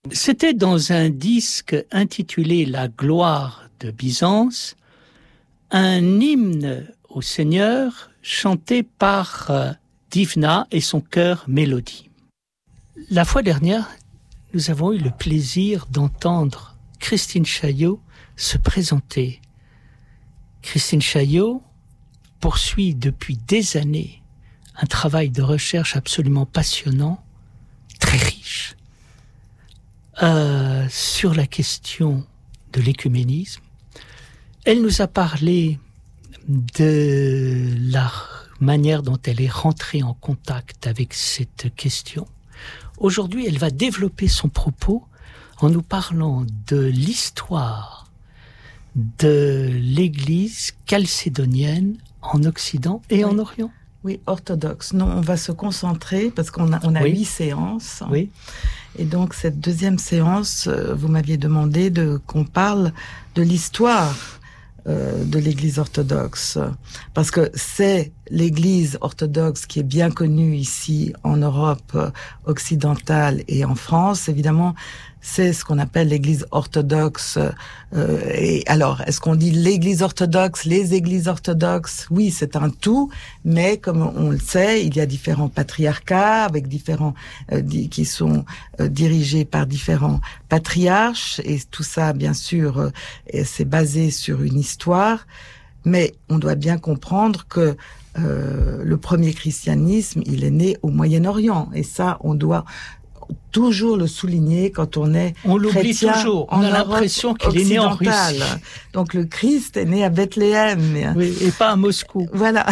C'était dans un disque intitulé La gloire de Byzance, un hymne au Seigneur chanté par Divna et son chœur Mélodie. La fois dernière, nous avons eu le plaisir d'entendre Christine Chaillot se présenter. Christine Chaillot poursuit depuis des années un travail de recherche absolument passionnant, très riche, sur la question de l'écuménisme. Elle nous a parlé de la manière dont elle est rentrée en contact avec cette question. Aujourd'hui, elle va développer son propos en nous parlant de l'histoire de l'Église chalcédonienne en Occident et en Orient. Oui, orthodoxe. Non, on va se concentrer parce qu'on a 8 séances. Oui. Et donc, cette deuxième séance, vous m'aviez demandé qu'on parle de l'histoire de l'Église orthodoxe. Parce que c'est l'Église orthodoxe qui est bien connue ici en Europe occidentale et en France. Évidemment, c'est ce qu'on appelle l'Église orthodoxe. Et alors, est-ce qu'on dit l'Église orthodoxe, les Églises orthodoxes? Oui, c'est un tout, mais comme on le sait, il y a différents patriarcats avec différents qui sont dirigés par différents patriarches, et tout ça, bien sûr, c'est basé sur une histoire. Mais on doit bien comprendre que le premier christianisme, il est né au Moyen-Orient, et ça, on doit toujours le souligner quand on est on l'oublie toujours. On a l'impression qu'il est né en Russie. Donc le Christ est né à Bethléem. Oui, et pas à Moscou. Voilà.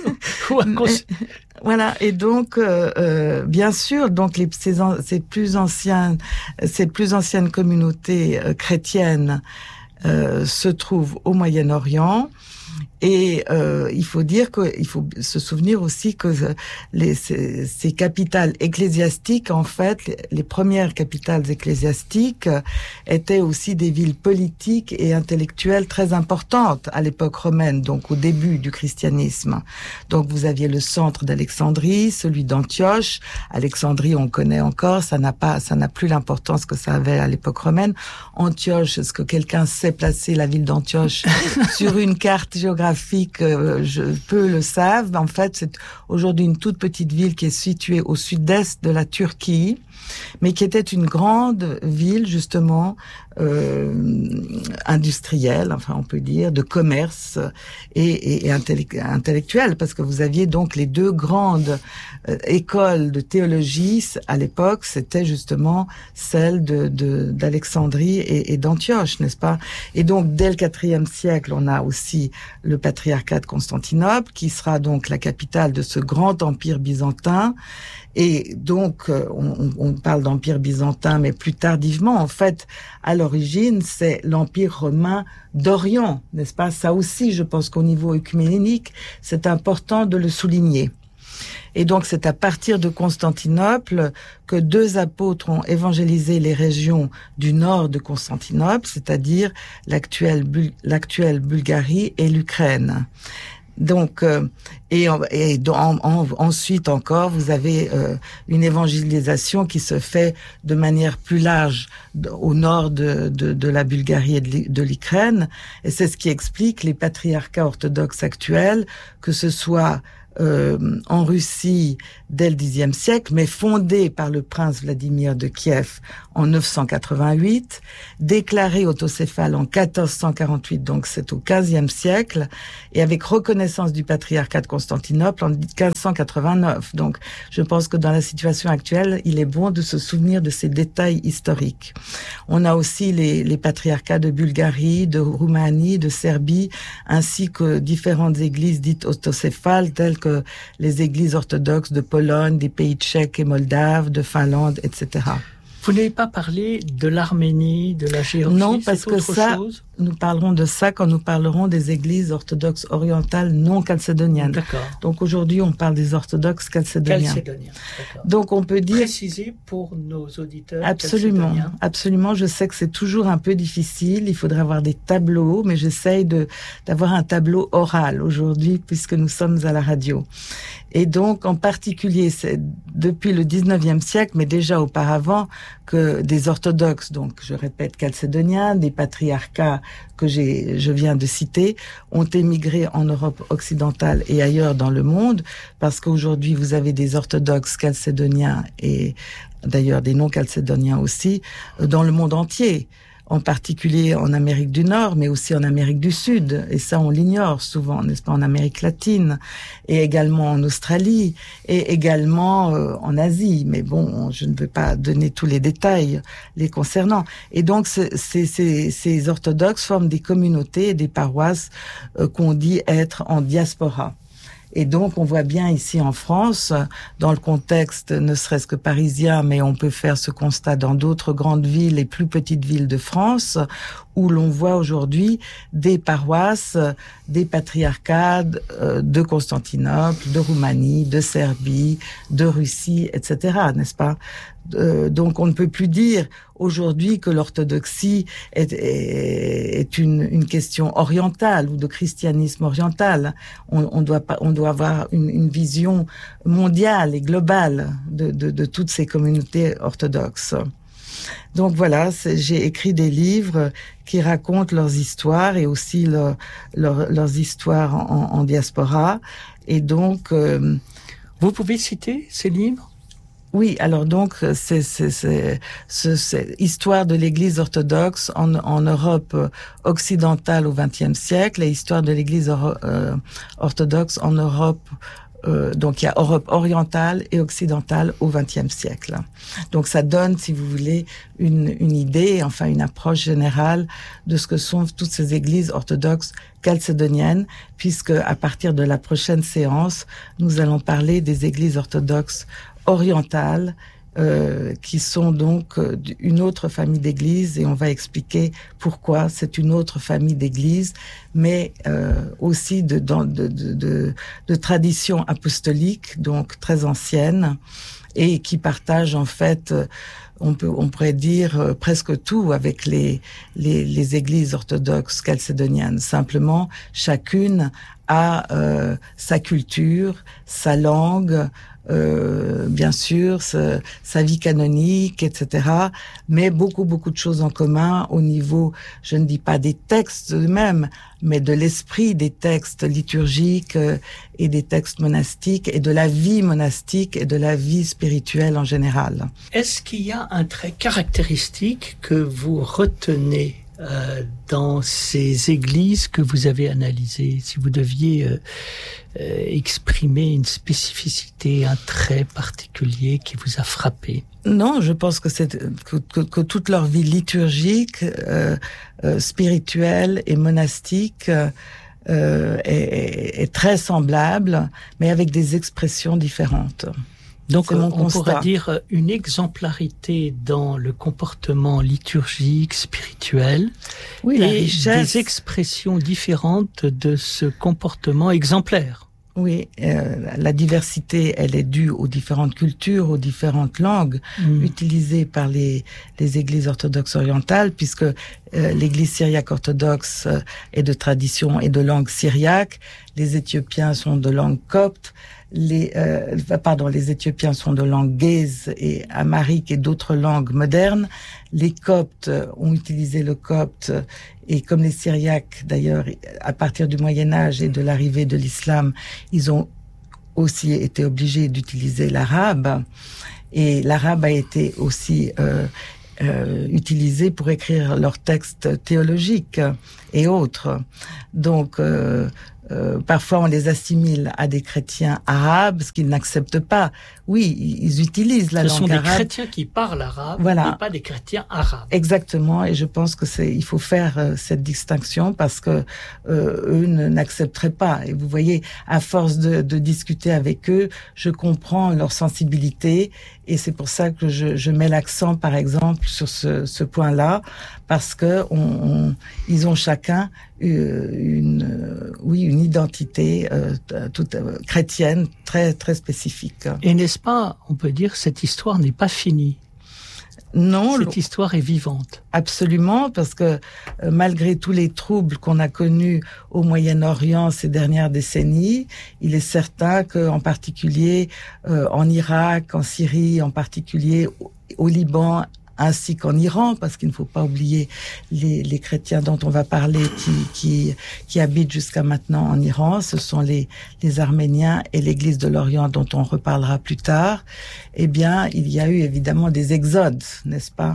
Voilà. Et donc, bien sûr, donc ces plus anciennes communautés chrétiennes se trouvent au Moyen-Orient. Et il faut se souvenir aussi que ces capitales ecclésiastiques, en fait, les premières capitales ecclésiastiques étaient aussi des villes politiques et intellectuelles très importantes à l'époque romaine, donc au début du christianisme. Donc vous aviez le centre d'Alexandrie, celui d'Antioche. Alexandrie, on connaît encore, ça n'a plus l'importance que ça avait à l'époque romaine. Antioche, est-ce que quelqu'un sait placer la ville d'Antioche sur une carte géographique? Peu le savent. En fait, c'est aujourd'hui une toute petite ville qui est située au sud-est de la Turquie, mais qui était une grande ville, justement, industrielle, enfin, on peut dire, de commerce et intellectuelle, parce que vous aviez donc les deux grandes écoles de théologie à l'époque, c'était justement celle d'Alexandrie et d'Antioche, n'est-ce pas? Et donc, dès le IVe siècle, on a aussi le patriarcat de Constantinople, qui sera donc la capitale de ce grand empire byzantin. Et donc, on parle d'empire byzantin, mais plus tardivement, en fait, à l'origine, c'est l'empire romain d'Orient, n'est-ce pas? Ça aussi, je pense qu'au niveau œcuménique, c'est important de le souligner. Et donc, c'est à partir de Constantinople que 2 apôtres ont évangélisé les régions du nord de Constantinople, c'est-à-dire l'actuelle Bulgarie et l'Ukraine. Donc, ensuite encore, vous avez une évangélisation qui se fait de manière plus large au nord de la Bulgarie et de l'Ukraine, et c'est ce qui explique les patriarcats orthodoxes actuels, que ce soit en Russie dès le Xe siècle, mais fondé par le prince Vladimir de Kiev en 988, déclaré autocéphale en 1448, donc c'est au XVe siècle, et avec reconnaissance du patriarcat de Constantinople en 1589. Donc, je pense que dans la situation actuelle, il est bon de se souvenir de ces détails historiques. On a aussi les patriarcats de Bulgarie, de Roumanie, de Serbie, ainsi que différentes églises dites autocéphales, telles que les églises orthodoxes de Pologne, des pays tchèques et moldaves, de Finlande, etc. Vous n'avez pas parlé de l'Arménie, de la Géorgie? Non, parce que ça, nous parlerons de ça quand nous parlerons des églises orthodoxes orientales non chalcédoniennes. D'accord. Donc aujourd'hui, on parle des orthodoxes chalcédoniens. D'accord. Donc on peut dire... Préciser pour nos auditeurs. Absolument, absolument. Je sais que c'est toujours un peu difficile. Il faudrait avoir des tableaux, mais j'essaye d'avoir un tableau oral aujourd'hui puisque nous sommes à la radio. Et donc, en particulier, c'est depuis le 19e siècle, mais déjà auparavant, que des orthodoxes, donc je répète chalcédoniens, des patriarcats que je viens de citer, ont émigré en Europe occidentale et ailleurs dans le monde, parce qu'aujourd'hui vous avez des orthodoxes chalcédoniens et d'ailleurs des non-chalcédoniens aussi, dans le monde entier. En particulier en Amérique du Nord, mais aussi en Amérique du Sud. Et ça, on l'ignore souvent, n'est-ce pas, en Amérique latine, et également en Australie, et également en Asie. Mais bon, je ne veux pas donner tous les détails les concernant. Et donc, ces orthodoxes forment des communautés et des paroisses qu'on dit être en diaspora. Et donc, on voit bien ici en France, dans le contexte ne serait-ce que parisien, mais on peut faire ce constat dans d'autres grandes villes et plus petites villes de France, où l'on voit aujourd'hui des paroisses, des patriarcats de Constantinople, de Roumanie, de Serbie, de Russie, etc., n'est-ce pas ? Donc, on ne peut plus dire aujourd'hui que l'orthodoxie est une question orientale ou de christianisme oriental. On doit avoir une vision mondiale et globale de toutes ces communautés orthodoxes. Donc voilà, j'ai écrit des livres qui racontent leurs histoires et aussi leurs histoires en diaspora. Et donc, vous pouvez citer ces livres ? Oui, alors donc c'est histoire de l'Église orthodoxe en Europe occidentale au XXe siècle et histoire de l'Église orthodoxe en Europe. Donc il y a Europe orientale et occidentale au XXe siècle. Donc ça donne, si vous voulez, une idée, enfin une approche générale de ce que sont toutes ces églises orthodoxes chalcédoniennes, puisque à partir de la prochaine séance, nous allons parler des églises orthodoxes orientales, qui sont donc une autre famille d'églises, et on va expliquer pourquoi c'est une autre famille d'églises, mais aussi de tradition apostolique, donc très ancienne, et qui partagent en fait, on pourrait dire presque tout avec les églises orthodoxes chalcédoniennes. Simplement, chacune a sa culture, sa langue, bien sûr, sa vie canonique, etc. Mais beaucoup de choses en commun au niveau, je ne dis pas des textes eux-mêmes, mais de l'esprit des textes liturgiques et des textes monastiques et de la vie monastique et de la vie spirituelle en général. Est-ce qu'il y a un trait caractéristique que vous retenez dans ces églises que vous avez analysées, si vous deviez exprimer une spécificité, un trait particulier qui vous a frappé? Non, je pense que toute leur vie liturgique, spirituelle et monastique est très semblable, mais avec des expressions différentes. Donc on pourrait dire une exemplarité dans le comportement liturgique, spirituel, oui, et des expressions différentes de ce comportement exemplaire. Oui, la diversité, elle est due aux différentes cultures, aux différentes langues utilisées par les églises orthodoxes orientales, puisque l'église syriaque orthodoxe est de tradition et de langue syriaque, les Éthiopiens sont de langue copte, les Éthiopiens sont de langue gaze et amharique et d'autres langues modernes. Les Coptes ont utilisé le copte, et comme les Syriaques d'ailleurs, à partir du Moyen-Âge et de l'arrivée de l'islam, ils ont aussi été obligés d'utiliser l'arabe. Et l'arabe a été aussi utilisé pour écrire leurs textes théologiques et autres. Donc parfois on les assimile à des chrétiens arabes, ce qu'ils n'acceptent pas. Oui, ils utilisent la langue arabe. Ce sont des chrétiens qui parlent arabe, voilà. Et pas des chrétiens arabes. Exactement, et je pense que il faut faire cette distinction parce que eux n'accepteraient pas. Et vous voyez, à force de discuter avec eux, je comprends leur sensibilité, et c'est pour ça que je mets l'accent, par exemple, sur ce point-là, parce que ils ont chacun une identité toute chrétienne très très spécifique. Et n'est-ce pas, on peut dire, cette histoire n'est pas finie? Non, cette histoire est vivante. Absolument, parce que malgré tous les troubles qu'on a connus au Moyen-Orient ces dernières décennies, il est certain qu'en particulier en Irak, en Syrie, en particulier au Liban, ainsi qu'en Iran, parce qu'il ne faut pas oublier les chrétiens dont on va parler qui habitent jusqu'à maintenant en Iran. Ce sont les Arméniens et l'Église de l'Orient dont on reparlera plus tard. Eh bien, il y a eu évidemment des exodes, n'est-ce pas,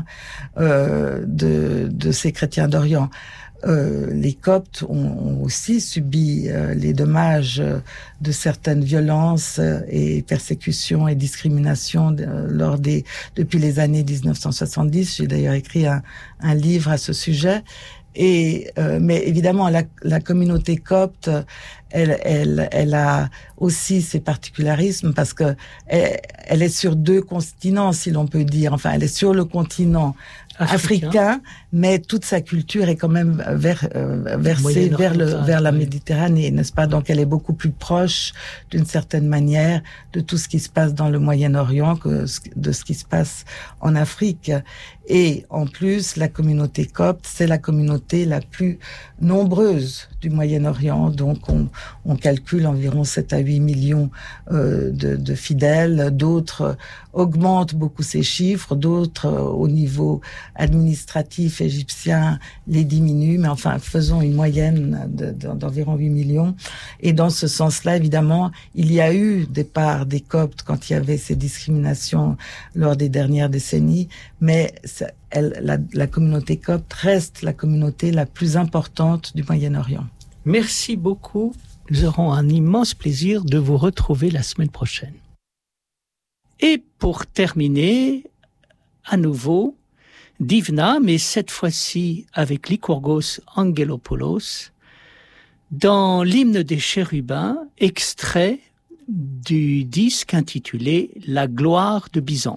de ces chrétiens d'Orient. Les Coptes ont aussi subi les dommages de certaines violences et persécutions et discriminations depuis les années 1970. J'ai d'ailleurs écrit un livre à ce sujet. Mais évidemment, la communauté copte, elle a aussi ses particularismes parce que elle est sur 2 continents, si l'on peut dire. Enfin, elle est sur le continent africain, mais toute sa culture est quand même versée vers la Méditerranée, n'est-ce pas? Donc, elle est beaucoup plus proche, d'une certaine manière, de tout ce qui se passe dans le Moyen-Orient que de ce qui se passe en Afrique. Et en plus, la communauté copte, c'est la communauté la plus nombreuse du Moyen-Orient. Donc, on calcule environ 7 à 8 millions de fidèles. D'autres augmentent beaucoup ces chiffres, d'autres au niveau administratif égyptien les diminuent, mais enfin faisons une moyenne d'environ 8 millions. Et dans ce sens-là, évidemment, il y a eu des parts des Coptes quand il y avait ces discriminations lors des dernières décennies, mais la communauté copte reste la communauté la plus importante du Moyen-Orient. Merci beaucoup. Nous aurons un immense plaisir de vous retrouver la semaine prochaine. Et pour terminer, à nouveau, Divna, mais cette fois-ci avec Lycurgos Angelopoulos, dans l'hymne des chérubins, extrait du disque intitulé « La gloire de Byzance ».